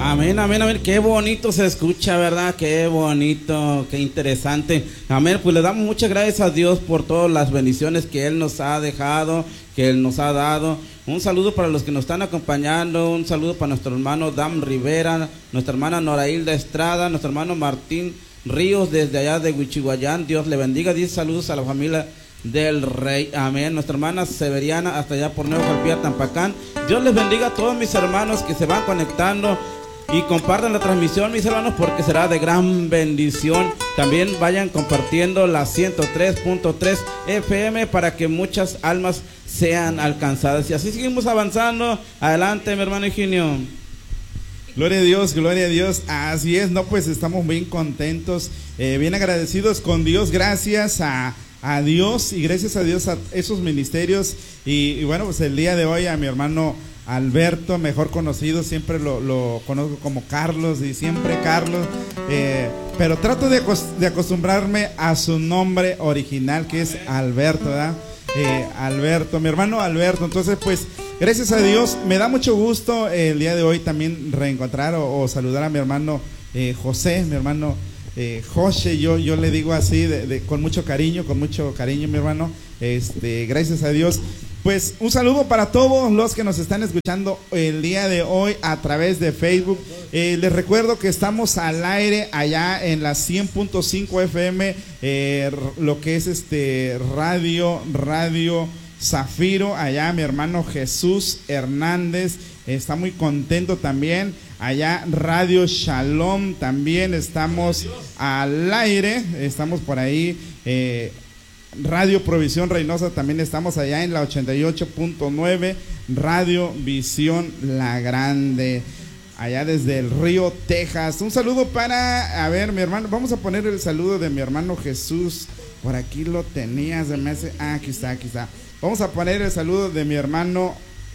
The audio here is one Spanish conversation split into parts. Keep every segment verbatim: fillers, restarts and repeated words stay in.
Amén, amén, amén. Qué bonito se escucha, ¿verdad? Qué bonito, qué interesante. Amén, pues le damos muchas gracias a Dios por todas las bendiciones que Él nos ha dejado, que Él nos ha dado. Un saludo para los que nos están acompañando, un saludo para nuestro hermano Dam Rivera, nuestra hermana Norailda Estrada, nuestro hermano Martín Ríos desde allá de Huichihuayán. Dios le bendiga. Dice saludos a la familia del Rey. Amén. Nuestra hermana Severiana hasta allá por Nuevo Jalpía, Tampacán. Dios les bendiga a todos mis hermanos que se van conectando y compartan la transmisión, mis hermanos, porque será de gran bendición. También vayan compartiendo la ciento tres punto tres F M para que muchas almas sean alcanzadas. Y así seguimos avanzando. Adelante, mi hermano Eugenio. Gloria a Dios, gloria a Dios. Así es, no, pues estamos bien contentos, eh, bien agradecidos con Dios. Gracias a, a Dios y gracias a Dios a esos ministerios. Y, y bueno, pues el día de hoy a mi hermano Alberto, mejor conocido, siempre lo, lo conozco como Carlos y siempre Carlos, eh, pero trato de, de acostumbrarme a su nombre original, que es Alberto, ¿verdad? Eh, Alberto, mi hermano Alberto. Entonces, pues, gracias a Dios, me da mucho gusto eh, el día de hoy también reencontrar o, o saludar a mi hermano eh, José, mi hermano eh, José, yo, yo le digo así, de, de, con mucho cariño, con mucho cariño, mi hermano, este, gracias a Dios. Pues un saludo para todos los que nos están escuchando el día de hoy a través de Facebook. Eh, les recuerdo que estamos al aire allá en la cien punto cinco F M, eh, lo que es este radio, radio Zafiro. Allá mi hermano Jesús Hernández está muy contento también. Allá Radio Shalom también estamos al aire, estamos por ahí. Eh, Radio Provisión Reynosa también estamos allá en la ochenta y ocho punto nueve, Radio Visión La Grande, allá desde el Río, Texas. Un saludo para, a ver, mi hermano, vamos a poner el saludo de mi hermano Jesús, por aquí lo tenías, de mes, ah, aquí está, aquí está. Vamos a poner el saludo de mi hermano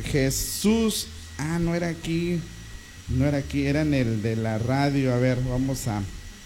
Jesús, ah, no era aquí, no era aquí, era en el de la radio, a ver, vamos a...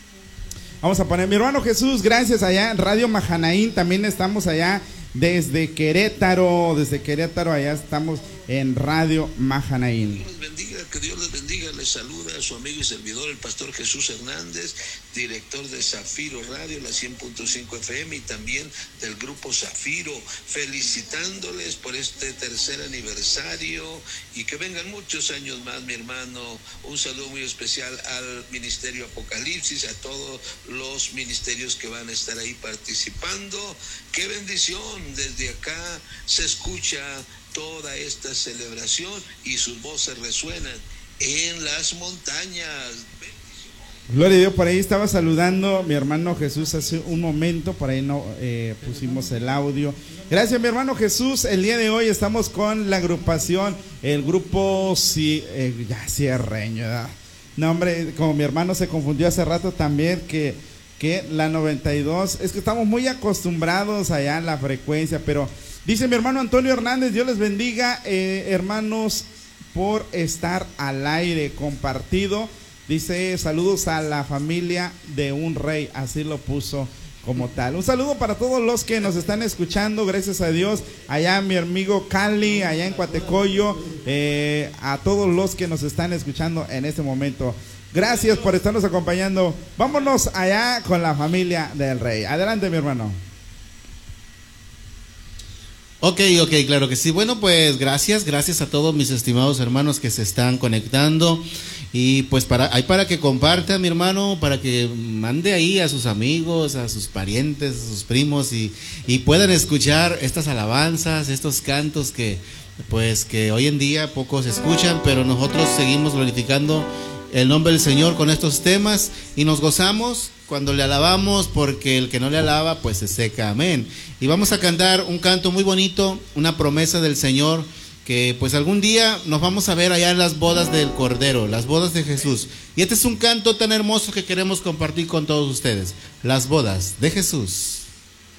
Vamos a poner, mi hermano Jesús, gracias allá, Radio Mahanaín, también estamos allá desde Querétaro, desde Querétaro, allá estamos en Radio Mahanaín. Que Dios les bendiga, que Dios les bendiga, les saluda a su amigo y servidor, el pastor Jesús Hernández, director de Zafiro Radio, la cien punto cinco F M y también del grupo Zafiro, felicitándoles por este tercer aniversario y que vengan muchos años más, mi hermano. Un saludo muy especial al Ministerio Apocalipsis, a todos los ministerios que van a estar ahí participando. ¡Qué bendición! Desde acá se escucha toda esta celebración y sus voces resuenan en las montañas. Gloria a Dios, por ahí estaba saludando mi hermano Jesús hace un momento, por ahí no eh, pusimos el audio. Gracias, mi hermano Jesús. El día de hoy estamos con la agrupación, el grupo si, eh, ya cierreño, ¿verdad? No, hombre, como mi hermano se confundió hace rato también que, que la noventa y dos, es que estamos muy acostumbrados allá en la frecuencia, pero dice mi hermano Antonio Hernández, Dios les bendiga, eh, hermanos, por estar al aire compartido. Dice, saludos a la familia de un rey, así lo puso como tal. Un saludo para todos los que nos están escuchando, gracias a Dios, allá mi amigo Cali, allá en Coatecoyo, eh, a todos los que nos están escuchando en este momento. Gracias por estarnos acompañando. Vámonos allá con la familia del rey. Adelante, mi hermano. Ok, ok, claro que sí. Bueno, pues gracias, gracias a todos mis estimados hermanos que se están conectando. Y pues para, hay para que compartan, mi hermano, para que mande ahí a sus amigos, a sus parientes, a sus primos y, y puedan escuchar estas alabanzas, estos cantos que pues que hoy en día pocos escuchan, pero nosotros seguimos glorificando el nombre del Señor con estos temas y nos gozamos cuando le alabamos, porque el que no le alaba pues se seca. Amén. Y vamos a cantar un canto muy bonito, una promesa del Señor, que pues algún día nos vamos a ver allá en las bodas del Cordero, las bodas de Jesús. Y este es un canto tan hermoso que queremos compartir con todos ustedes, las bodas de Jesús.